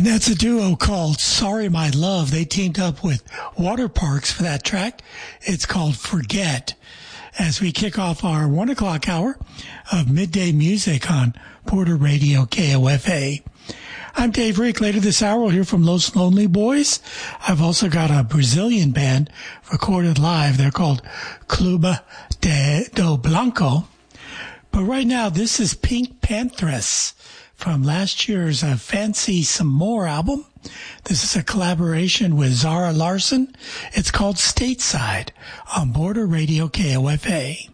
And that's a duo called Sorry My Love. They teamed up with Water Parks for that track. It's called Forget. As we kick off our 1 o'clock hour of midday music on Border Radio KOFA. I'm Dave Rick. Later this hour, we'll hear from Los Lonely Boys. I've also got a Brazilian band recorded live. They're called Clube do Blanco. But right now, this is Pink Panthers from last year's Fancy Some More album. This is a collaboration with Zara Larsson. It's called Stateside on Border Radio KOFA.